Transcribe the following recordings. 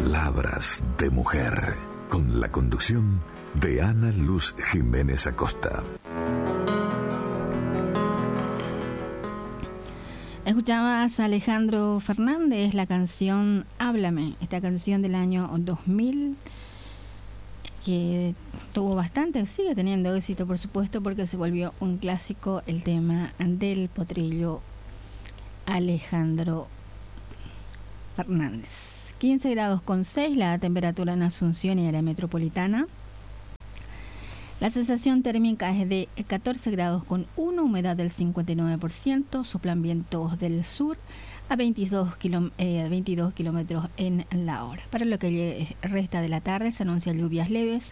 Palabras de mujer, con la conducción de Ana Luz Jiménez Acosta. Escuchabas a Alejandro Fernández, la canción Háblame, esta canción del año 2000, que tuvo bastante, sigue teniendo éxito por supuesto, porque se volvió un clásico el tema del potrillo Alejandro Fernández. 15 grados con 6 la temperatura en Asunción y área metropolitana. La sensación térmica es de 14 grados con 1, humedad del 59%, soplan vientos del sur a 22 kilómetros en la hora. Para lo que resta de la tarde se anuncian lluvias leves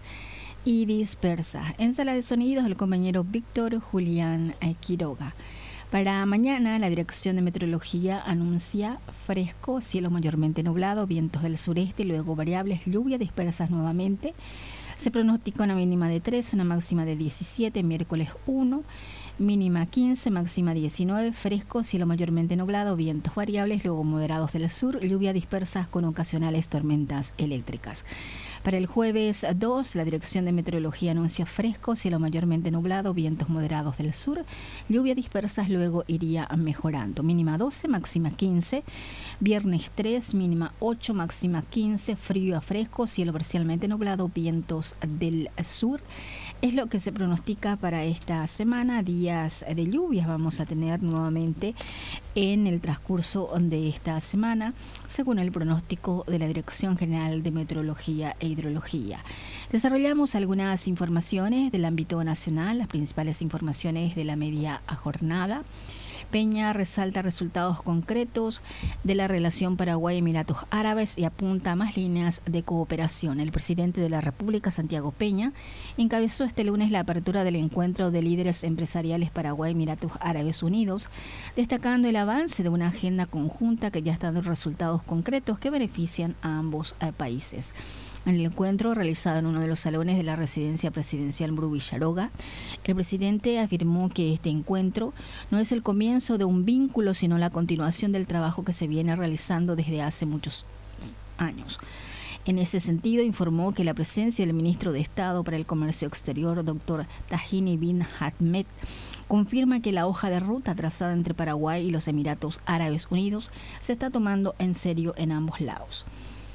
y dispersas. En sala de sonidos el compañero Víctor Julián Quiroga. Para mañana, la Dirección de Meteorología anuncia fresco, cielo mayormente nublado, vientos del sureste, luego variables, lluvias dispersas nuevamente. Se pronostica una mínima de 3, una máxima de 17, miércoles 1, mínima 15, máxima 19, fresco, cielo mayormente nublado, vientos variables, luego moderados del sur, lluvias dispersas con ocasionales tormentas eléctricas. Para el jueves 2, la Dirección de Meteorología anuncia fresco, cielo mayormente nublado, vientos moderados del sur, lluvias dispersas, luego iría mejorando. Mínima 12, máxima 15. Viernes 3, mínima 8, máxima 15, frío a fresco, cielo parcialmente nublado, vientos del sur. Es lo que se pronostica para esta semana. Días de lluvias vamos a tener nuevamente en el transcurso de esta semana, según el pronóstico de la Dirección General de Meteorología e Hidrología. Desarrollamos algunas informaciones del ámbito nacional, las principales informaciones de la media jornada. Peña resalta resultados concretos de la relación Paraguay-Emiratos Árabes y apunta a más líneas de cooperación. El presidente de la República, Santiago Peña, encabezó este lunes la apertura del encuentro de líderes empresariales Paraguay-Emiratos Árabes Unidos, destacando el avance de una agenda conjunta que ya está dando resultados concretos que benefician a ambos países. En el encuentro realizado en uno de los salones de la residencia presidencial Bru Villaroga, el presidente afirmó que este encuentro no es el comienzo de un vínculo, sino la continuación del trabajo que se viene realizando desde hace muchos años. En ese sentido, informó que la presencia del ministro de Estado para el Comercio Exterior, Dr. Tajini bin Ahmed, confirma que la hoja de ruta trazada entre Paraguay y los Emiratos Árabes Unidos se está tomando en serio en ambos lados.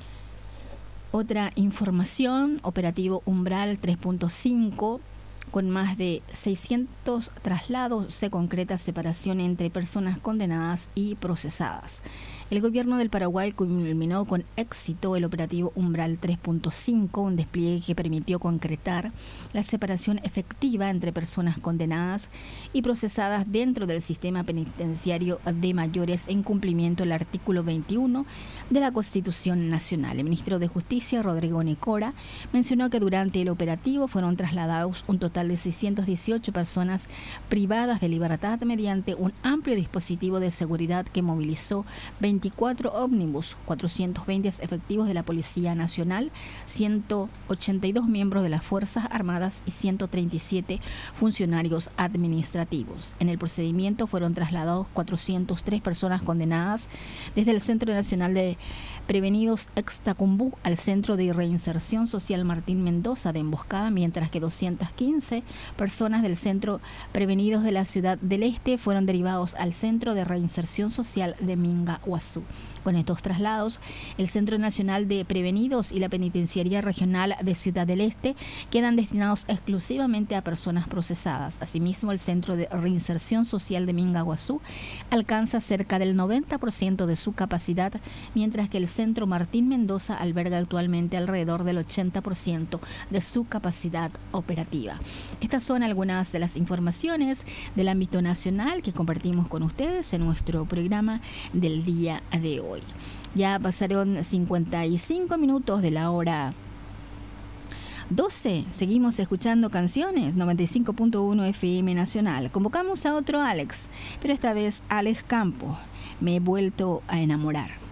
Otra información, operativo Umbral 3.5, con más de 600 traslados se concreta separación entre personas condenadas y procesadas. El gobierno del Paraguay culminó con éxito el operativo Umbral 3.5, un despliegue que permitió concretar la separación efectiva entre personas condenadas y procesadas dentro del sistema penitenciario de mayores en cumplimiento del artículo 21 de la Constitución Nacional. El ministro de Justicia, Rodrigo Nicora, mencionó que durante el operativo fueron trasladados un total de 618 personas privadas de libertad mediante un amplio dispositivo de seguridad que movilizó 24 ómnibus, 420 efectivos de la Policía Nacional, 182 miembros de las Fuerzas Armadas y 137 funcionarios administrativos. En el procedimiento fueron trasladados 403 personas condenadas desde el Centro Nacional de Prevenidos Extacumbú al Centro de Reinserción Social Martín Mendoza de Emboscada, mientras que 215 personas del Centro Prevenidos de la Ciudad del Este fueron derivados al Centro de Reinserción Social de Mingaguazú. Con estos traslados, el Centro Nacional de Prevenidos y la Penitenciaría Regional de Ciudad del Este quedan destinados exclusivamente a personas procesadas. Asimismo, el Centro de Reinserción Social de Mingaguazú alcanza cerca del 90% de su capacidad, mientras que el Centro Martín Mendoza alberga actualmente alrededor del 80% de su capacidad operativa. Estas son algunas de las informaciones del ámbito nacional que compartimos con ustedes en nuestro programa del día de hoy. Ya pasaron 55 minutos de la hora 12. Seguimos escuchando canciones. 95.1 FM Nacional. Convocamos a otro Alex, pero esta vez Alex Campos. Me he vuelto a enamorar.